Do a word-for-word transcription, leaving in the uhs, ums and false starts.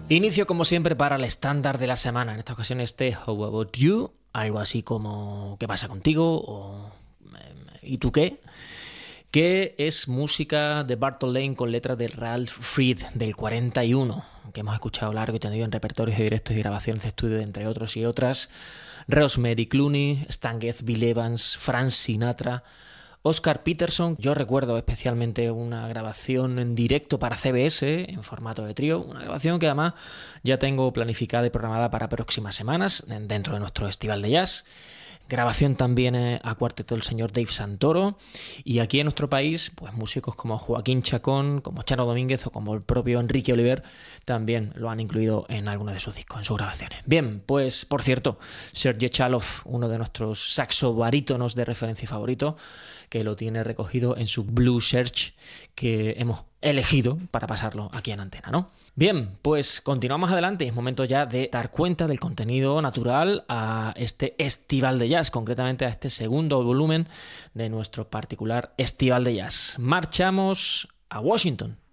Inicio como siempre para el estándar de la semana. En esta ocasión este How About You, algo así como ¿qué pasa contigo? O ¿y tú qué? Que es música de Bartol Lane con letras de Ralph Freed del cuarenta y uno, que hemos escuchado largo y tendido en repertorios de directos y grabaciones de estudio, entre otros y otras. Rosemary Clooney, Stan Getz, Bill Evans, Frank Sinatra, Oscar Peterson. Yo recuerdo especialmente una grabación en directo para C B S en formato de trío, una grabación que además ya tengo planificada y programada para próximas semanas dentro de nuestro Festival de Jazz. Grabación también a cuarteto del señor Dave Santoro, y aquí en nuestro país pues músicos como Joaquín Chacón, como Chano Domínguez o como el propio Enrique Oliver también lo han incluido en algunos de sus discos, en sus grabaciones. Bien, pues por cierto, Sergei Chalov, uno de nuestros saxo barítonos de referencia y favorito, que lo tiene recogido en su Blue Search, que hemos elegido para pasarlo aquí en antena, ¿no? Bien, pues continuamos adelante. Es momento ya de dar cuenta del contenido natural a este Estival de Jazz, concretamente a este segundo volumen de nuestro particular Estival de Jazz. Marchamos a Washington.